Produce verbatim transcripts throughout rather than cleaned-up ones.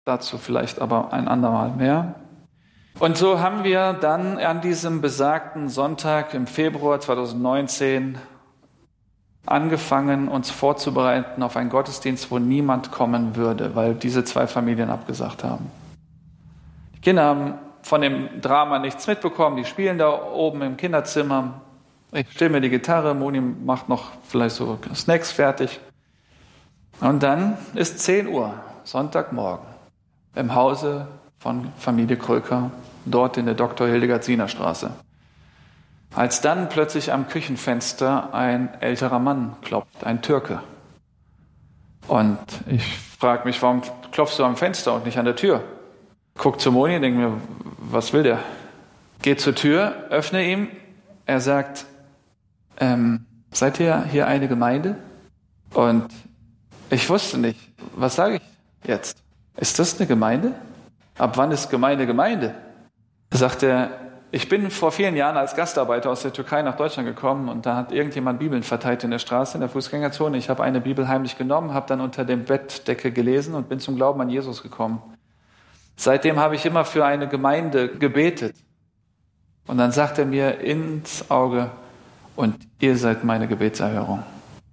Dazu vielleicht aber ein andermal mehr. Und so haben wir dann an diesem besagten Sonntag im Februar zweitausendneunzehn angefangen, uns vorzubereiten auf einen Gottesdienst, wo niemand kommen würde, weil diese zwei Familien abgesagt haben. Die Kinder haben von dem Drama nichts mitbekommen, die spielen da oben im Kinderzimmer. Ich stelle mir die Gitarre, Moni macht noch vielleicht so Snacks fertig. Und dann ist zehn Uhr, Sonntagmorgen, im Hause von Familie Kröker, dort in der Doktor Hildegard-Siener Straße. Als dann plötzlich am Küchenfenster ein älterer Mann klopft, ein Türke. Und ich frage mich, warum klopfst du am Fenster und nicht an der Tür? Guck zu Moni und denke mir, was will der? Geht zur Tür, öffne ihm. Er sagt, ähm, seid ihr hier eine Gemeinde? Und ich wusste nicht, was sage ich jetzt? Ist das eine Gemeinde? Ab wann ist Gemeinde Gemeinde? Sagt er, ich bin vor vielen Jahren als Gastarbeiter aus der Türkei nach Deutschland gekommen und da hat irgendjemand Bibeln verteilt in der Straße, in der Fußgängerzone. Ich habe eine Bibel heimlich genommen, habe dann unter dem Bettdecke gelesen und bin zum Glauben an Jesus gekommen. Seitdem habe ich immer für eine Gemeinde gebetet. Und dann sagt er mir ins Auge, und ihr seid meine Gebetserhörung.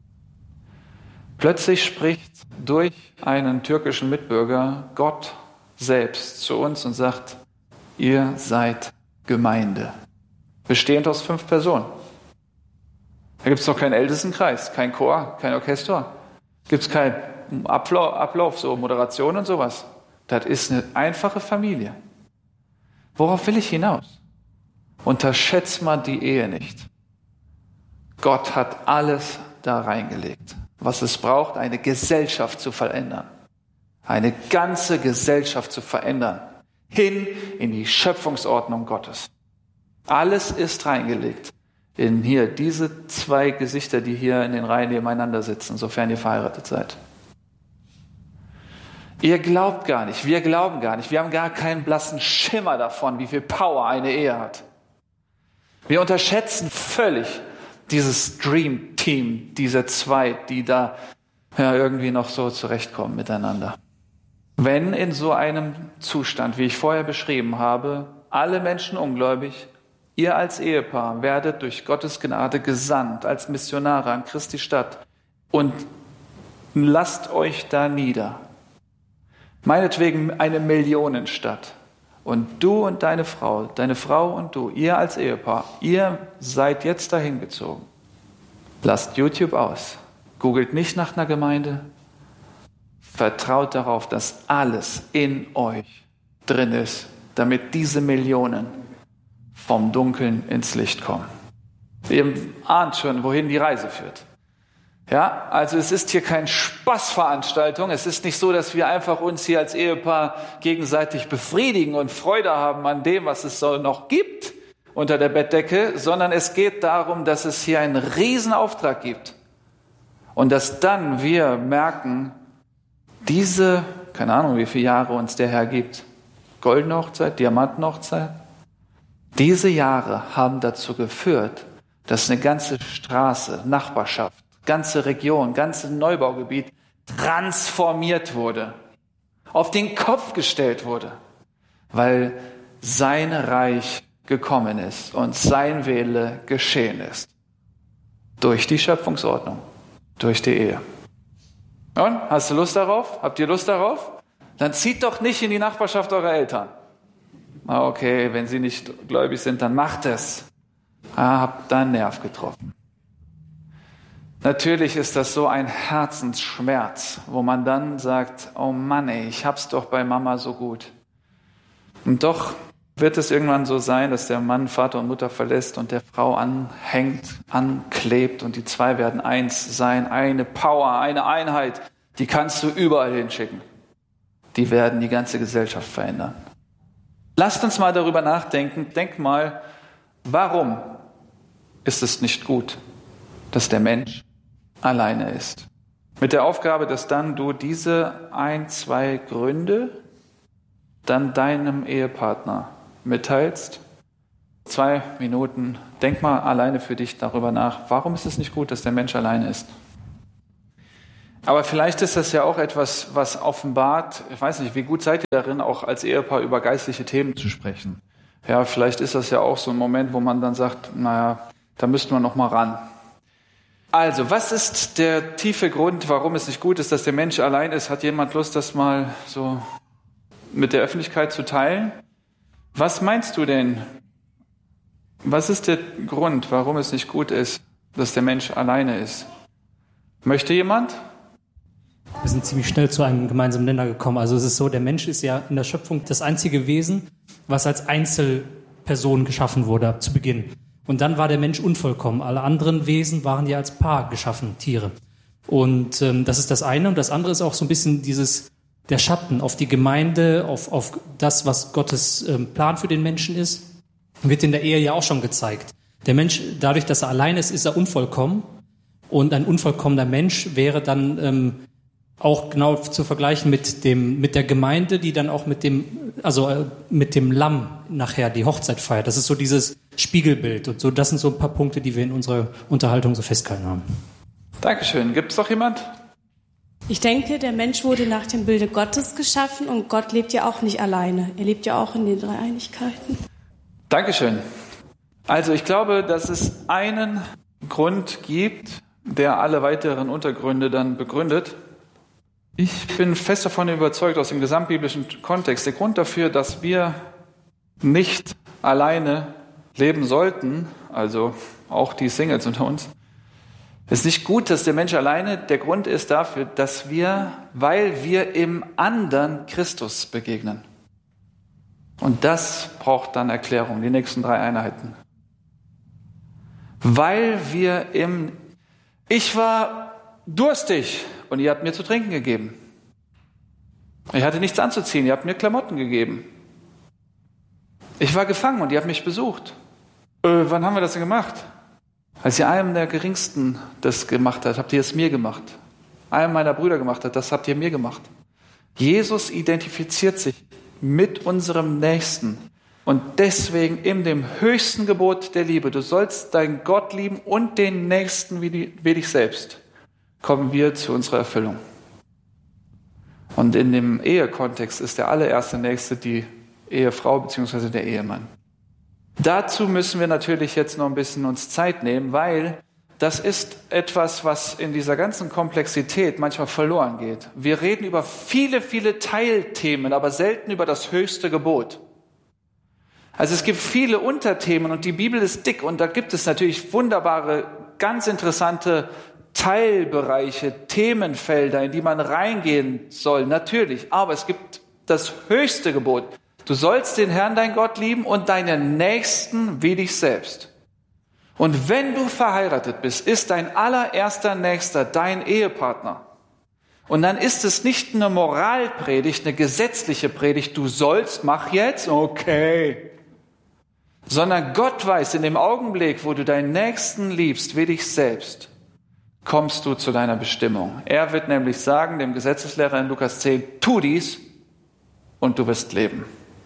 Plötzlich spricht durch einen türkischen Mitbürger Gott selbst zu uns und sagt, ihr seid Gemeinde, bestehend aus fünf Personen. Da gibt es doch keinen Ältestenkreis, kein Chor, kein Orchester, gibt es keinen Ablauf, Ablauf, so Moderation und sowas. Das ist eine einfache Familie. Worauf will ich hinaus? Unterschätzt mal die Ehe nicht. Gott hat alles da reingelegt, was es braucht, eine Gesellschaft zu verändern. Eine ganze Gesellschaft zu verändern. Hin in die Schöpfungsordnung Gottes. Alles ist reingelegt in hier diese zwei Gesichter, die hier in den Reihen nebeneinander sitzen, sofern ihr verheiratet seid. Ihr glaubt gar nicht, wir glauben gar nicht, wir haben gar keinen blassen Schimmer davon, wie viel Power eine Ehe hat. Wir unterschätzen völlig dieses Dream Team, diese zwei, die da ja, irgendwie noch so zurechtkommen miteinander. Wenn in so einem Zustand, wie ich vorher beschrieben habe, alle Menschen ungläubig, ihr als Ehepaar werdet durch Gottes Gnade gesandt als Missionare an Christi Stadt und lasst euch da nieder. Meinetwegen eine Millionenstadt. Und du und deine Frau, deine Frau und du, ihr als Ehepaar, ihr seid jetzt dahin gezogen. Lasst YouTube aus. Googelt nicht nach einer Gemeinde. Vertraut darauf, dass alles in euch drin ist, damit diese Millionen vom Dunkeln ins Licht kommen. Ihr ahnt schon, wohin die Reise führt. Ja, also es ist hier keine Spaßveranstaltung. Es ist nicht so, dass wir einfach uns hier als Ehepaar gegenseitig befriedigen und Freude haben an dem, was es so noch gibt unter der Bettdecke, sondern es geht darum, dass es hier einen Riesenauftrag gibt. Und dass dann wir merken, diese, keine Ahnung, wie viele Jahre uns der Herr gibt, goldene Hochzeit, Diamantenhochzeit, diese Jahre haben dazu geführt, dass eine ganze Straße, Nachbarschaft, ganze Region, ganze Neubaugebiet transformiert wurde, auf den Kopf gestellt wurde, weil sein Reich gekommen ist und sein Wille geschehen ist. Durch die Schöpfungsordnung, durch die Ehe. Und, hast du Lust darauf? Habt ihr Lust darauf? Dann zieht doch nicht in die Nachbarschaft eurer Eltern. Ah, okay, wenn sie nicht gläubig sind, dann macht es. Ah, habt da einen Nerv getroffen. Natürlich ist das so ein Herzensschmerz, wo man dann sagt, oh Mann, ey, ich hab's doch bei Mama so gut. Und doch wird es irgendwann so sein, dass der Mann Vater und Mutter verlässt und der Frau anhängt, anklebt und die zwei werden eins sein, eine Power, eine Einheit, die kannst du überall hinschicken. Die werden die ganze Gesellschaft verändern. Lasst uns mal darüber nachdenken, denk mal, warum ist es nicht gut, dass der Mensch alleine ist? Mit der Aufgabe, dass dann du diese ein, zwei Gründe dann deinem Ehepartner mitteilst. Zwei Minuten, denk mal alleine für dich darüber nach. Warum ist es nicht gut, dass der Mensch alleine ist? Aber vielleicht ist das ja auch etwas, was offenbart, ich weiß nicht, wie gut seid ihr darin, auch als Ehepaar über geistliche Themen zu sprechen. Ja, vielleicht ist das ja auch so ein Moment, wo man dann sagt, naja, da müssten wir noch mal ran. Also, was ist der tiefe Grund, warum es nicht gut ist, dass der Mensch allein ist? Hat jemand Lust, das mal so mit der Öffentlichkeit zu teilen? Was meinst du denn? Was ist der Grund, warum es nicht gut ist, dass der Mensch alleine ist? Möchte jemand? Wir sind ziemlich schnell zu einem gemeinsamen Nenner gekommen. Also es ist so, der Mensch ist ja in der Schöpfung das einzige Wesen, was als Einzelperson geschaffen wurde zu Beginn. Und dann war der Mensch unvollkommen. Alle anderen Wesen waren ja als Paar geschaffen, Tiere. Und ähm, das ist das eine. Und das andere ist auch so ein bisschen dieses, der Schatten auf die Gemeinde, auf, auf das, was Gottes ähm, Plan für den Menschen ist, wird in der Ehe ja auch schon gezeigt. Der Mensch, dadurch, dass er allein ist, ist er unvollkommen. Und ein unvollkommener Mensch wäre dann ähm, auch genau zu vergleichen mit dem, mit der Gemeinde, die dann auch mit dem, also äh, mit dem Lamm nachher die Hochzeit feiert. Das ist so dieses Spiegelbild und so. Das sind so ein paar Punkte, die wir in unserer Unterhaltung so festgehalten haben. Dankeschön. Gibt es noch jemand? Ich denke, der Mensch wurde nach dem Bilde Gottes geschaffen und Gott lebt ja auch nicht alleine. Er lebt ja auch in den Dreieinigkeiten. Dankeschön. Also ich glaube, dass es einen Grund gibt, der alle weiteren Untergründe dann begründet. Ich bin fest davon überzeugt, aus dem gesamtbiblischen Kontext, der Grund dafür, dass wir nicht alleine leben sollten, also auch die Singles unter uns, ist nicht gut, dass der Mensch alleine, der Grund ist dafür, dass wir, weil wir im anderen Christus begegnen. Und das braucht dann Erklärung, die nächsten drei Einheiten. Weil wir im, ich war durstig und ihr habt mir zu trinken gegeben. Ich hatte nichts anzuziehen, ihr habt mir Klamotten gegeben. Ich war gefangen und ihr habt mich besucht. Äh, wann haben wir das denn gemacht? Als ihr einem der Geringsten das gemacht habt, habt ihr es mir gemacht. Einem meiner Brüder gemacht hat, das habt ihr mir gemacht. Jesus identifiziert sich mit unserem Nächsten. Und deswegen in dem höchsten Gebot der Liebe, du sollst deinen Gott lieben und den Nächsten wie, die, wie dich selbst, kommen wir zu unserer Erfüllung. Und in dem Ehekontext ist der allererste Nächste die Ehefrau bzw. der Ehemann. Dazu müssen wir natürlich jetzt noch ein bisschen uns Zeit nehmen, weil das ist etwas, was in dieser ganzen Komplexität manchmal verloren geht. Wir reden über viele, viele Teilthemen, aber selten über das höchste Gebot. Also es gibt viele Unterthemen und die Bibel ist dick und da gibt es natürlich wunderbare, ganz interessante Teilbereiche, Themenfelder, in die man reingehen soll, natürlich. Aber es gibt das höchste Gebot. Du sollst den Herrn, dein Gott, lieben und deinen Nächsten wie dich selbst. Und wenn du verheiratet bist, ist dein allererster Nächster dein Ehepartner. Und dann ist es nicht eine Moralpredigt, eine gesetzliche Predigt, du sollst, mach jetzt, okay. Sondern Gott weiß, in dem Augenblick, wo du deinen Nächsten liebst wie dich selbst, kommst du zu deiner Bestimmung. Er wird nämlich sagen, dem Gesetzeslehrer in Lukas zehn, tu dies und du wirst leben.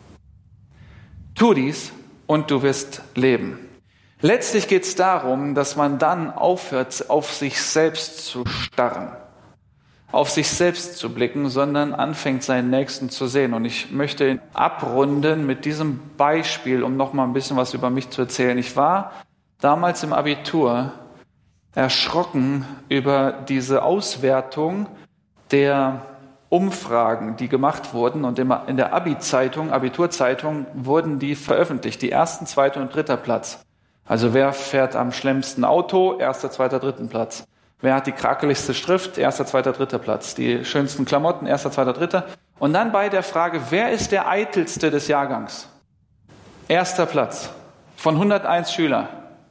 Tu dies und du wirst leben. Letztlich geht es darum, dass man dann aufhört, auf sich selbst zu starren, auf sich selbst zu blicken, sondern anfängt, seinen Nächsten zu sehen. Und ich möchte abrunden mit diesem Beispiel, um noch mal ein bisschen was über mich zu erzählen. Ich war damals im Abitur erschrocken über diese Auswertung der Umfragen, die gemacht wurden. Und in der Abi-Zeitung, Abiturzeitung, wurden die veröffentlicht. Die ersten, zweiter und dritter Platz. Also wer fährt am schlimmsten Auto? Erster, zweiter, dritten Platz. Wer hat die krakeligste Schrift? Erster, zweiter, dritter Platz. Die schönsten Klamotten? Erster, zweiter, dritter. Und dann bei der Frage, wer ist der eitelste des Jahrgangs? Erster Platz. Von hunderteins Schüler.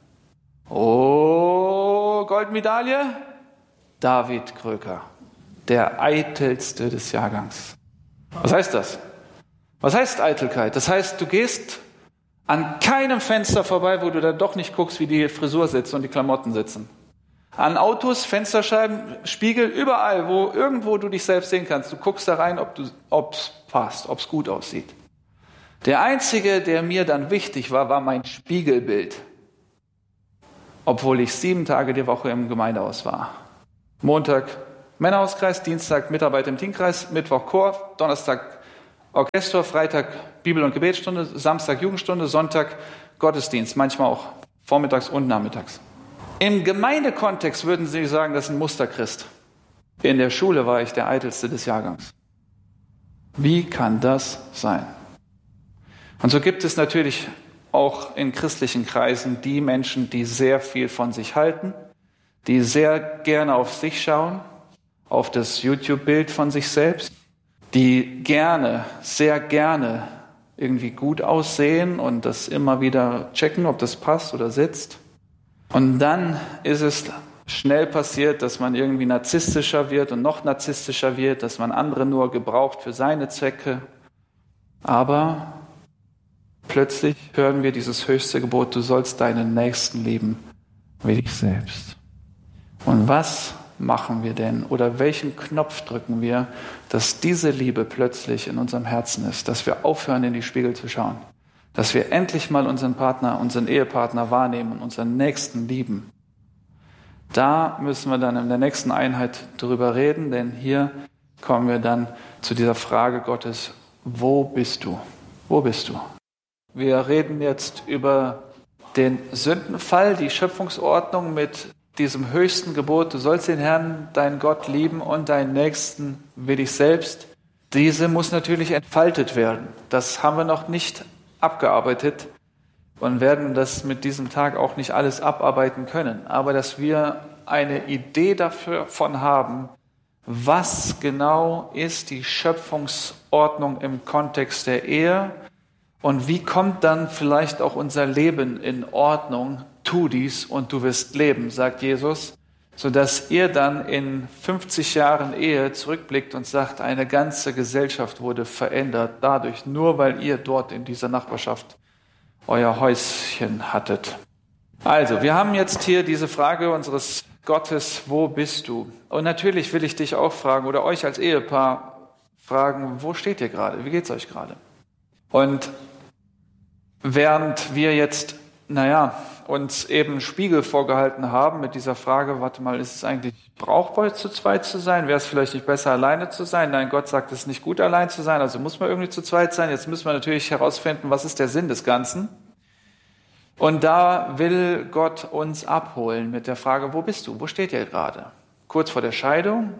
Oh, Goldmedaille? David Kröker. Der eitelste des Jahrgangs. Was heißt das? Was heißt Eitelkeit? Das heißt, du gehst an keinem Fenster vorbei, wo du dann doch nicht guckst, wie die Frisur sitzt und die Klamotten sitzen. An Autos, Fensterscheiben, Spiegel, überall, wo irgendwo du dich selbst sehen kannst. Du guckst da rein, ob du, ob's passt, ob's gut aussieht. Der einzige, der mir dann wichtig war, war mein Spiegelbild. Obwohl ich sieben Tage die Woche im Gemeindehaus war. Montag, Männerhauskreis, Dienstag Mitarbeit im Teamkreis, Mittwoch Chor, Donnerstag Orchester, Freitag Bibel- und Gebetsstunde, Samstag Jugendstunde, Sonntag Gottesdienst, manchmal auch vormittags und nachmittags. Im Gemeindekontext würden Sie sagen, das ist ein Musterchrist. In der Schule war ich der Eitelste des Jahrgangs. Wie kann das sein? Und so gibt es natürlich auch in christlichen Kreisen die Menschen, die sehr viel von sich halten, die sehr gerne auf sich schauen, auf das YouTube-Bild von sich selbst, die gerne, sehr gerne irgendwie gut aussehen und das immer wieder checken, ob das passt oder sitzt. Und dann ist es schnell passiert, dass man irgendwie narzisstischer wird und noch narzisstischer wird, dass man andere nur gebraucht für seine Zwecke. Aber plötzlich hören wir dieses höchste Gebot, du sollst deinen Nächsten lieben wie dich selbst. Und was machen wir denn oder welchen Knopf drücken wir, dass diese Liebe plötzlich in unserem Herzen ist, dass wir aufhören, in die Spiegel zu schauen, dass wir endlich mal unseren Partner, unseren Ehepartner wahrnehmen und unseren Nächsten lieben. Da müssen wir dann in der nächsten Einheit drüber reden, denn hier kommen wir dann zu dieser Frage Gottes, wo bist du? Wo bist du? Wir reden jetzt über den Sündenfall, die Schöpfungsordnung mit diesem höchsten Gebot, du sollst den Herrn, deinen Gott lieben und deinen Nächsten wie dich selbst. Diese muss natürlich entfaltet werden. Das haben wir noch nicht abgearbeitet und werden das mit diesem Tag auch nicht alles abarbeiten können. Aber dass wir eine Idee davon haben, was genau ist die Schöpfungsordnung im Kontext der Ehe und wie kommt dann vielleicht auch unser Leben in Ordnung, tu dies und du wirst leben, sagt Jesus, sodass ihr dann in fünfzig Jahren Ehe zurückblickt und sagt, eine ganze Gesellschaft wurde verändert dadurch, nur weil ihr dort in dieser Nachbarschaft euer Häuschen hattet. Also, wir haben jetzt hier diese Frage unseres Gottes, wo bist du? Und natürlich will ich dich auch fragen oder euch als Ehepaar fragen, wo steht ihr gerade? Wie geht's euch gerade? Und während wir jetzt, naja, uns eben Spiegel vorgehalten haben mit dieser Frage, warte mal, ist es eigentlich brauchbar, zu zweit zu sein? Wäre es vielleicht nicht besser, alleine zu sein? Nein, Gott sagt, es ist nicht gut, allein zu sein, also muss man irgendwie zu zweit sein. Jetzt müssen wir natürlich herausfinden, was ist der Sinn des Ganzen? Und da will Gott uns abholen mit der Frage, wo bist du? Wo steht ihr gerade? Kurz vor der Scheidung?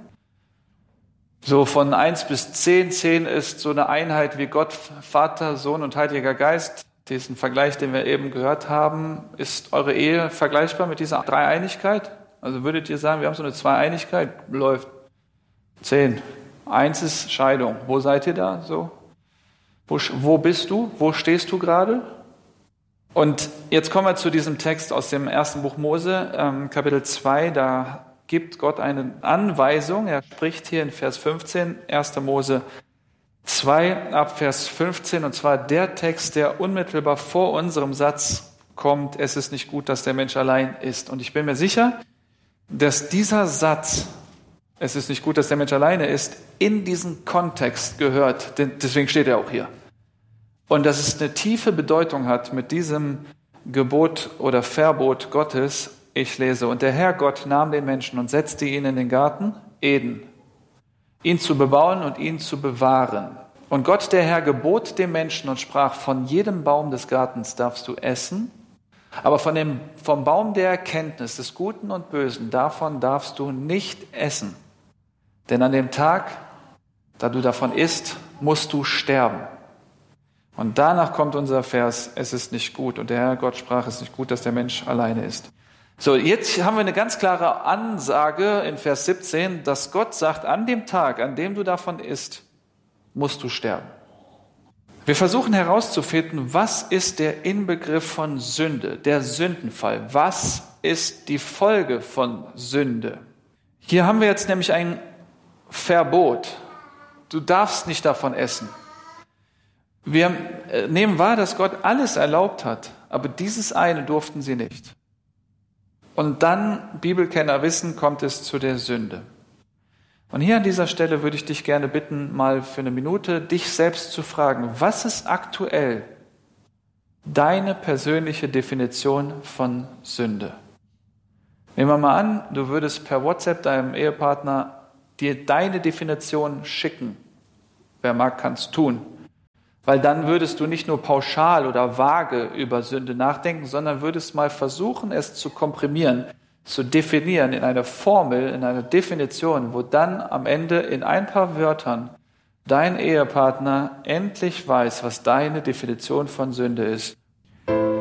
So von eins bis zehn. zehn ist so eine Einheit wie Gott, Vater, Sohn und Heiliger Geist. Diesen Vergleich, den wir eben gehört haben, ist eure Ehe vergleichbar mit dieser Dreieinigkeit? Also würdet ihr sagen, wir haben so eine Zweieinigkeit, läuft zehn. Eins ist Scheidung. Wo seid ihr da? So? Wo, wo bist du? Wo stehst du gerade? Und jetzt kommen wir zu diesem Text aus dem ersten Buch Mose, ähm, Kapitel zwei. Da gibt Gott eine Anweisung. Er spricht hier in Vers fünfzehn, erster Mose zwei ab Vers fünfzehn, und zwar der Text, der unmittelbar vor unserem Satz kommt, es ist nicht gut, dass der Mensch allein ist. Und ich bin mir sicher, dass dieser Satz, es ist nicht gut, dass der Mensch alleine ist, in diesen Kontext gehört, denn deswegen steht er auch hier. Und dass es eine tiefe Bedeutung hat mit diesem Gebot oder Verbot Gottes. Ich lese, und der Herr Gott nahm den Menschen und setzte ihn in den Garten Eden, ihn zu bebauen und ihn zu bewahren. Und Gott, der Herr, gebot dem Menschen und sprach, von jedem Baum des Gartens darfst du essen, aber von dem, vom Baum der Erkenntnis des Guten und Bösen, davon darfst du nicht essen. Denn an dem Tag, da du davon isst, musst du sterben. Und danach kommt unser Vers, es ist nicht gut. Und der Herr Gott sprach, es ist nicht gut, dass der Mensch alleine ist. So, jetzt haben wir eine ganz klare Ansage in Vers siebzehn, dass Gott sagt, an dem Tag, an dem du davon isst, musst du sterben. Wir versuchen herauszufinden, was ist der Inbegriff von Sünde, der Sündenfall? Was ist die Folge von Sünde? Hier haben wir jetzt nämlich ein Verbot. Du darfst nicht davon essen. Wir nehmen wahr, dass Gott alles erlaubt hat, aber dieses eine durften sie nicht. Und dann, Bibelkenner wissen, kommt es zu der Sünde. Und hier an dieser Stelle würde ich dich gerne bitten, mal für eine Minute dich selbst zu fragen, was ist aktuell deine persönliche Definition von Sünde? Nehmen wir mal an, du würdest per WhatsApp deinem Ehepartner dir deine Definition schicken. Wer mag, kann es tun. Weil dann würdest du nicht nur pauschal oder vage über Sünde nachdenken, sondern würdest mal versuchen, es zu komprimieren, zu definieren in einer Formel, in einer Definition, wo dann am Ende in ein paar Wörtern dein Ehepartner endlich weiß, was deine Definition von Sünde ist.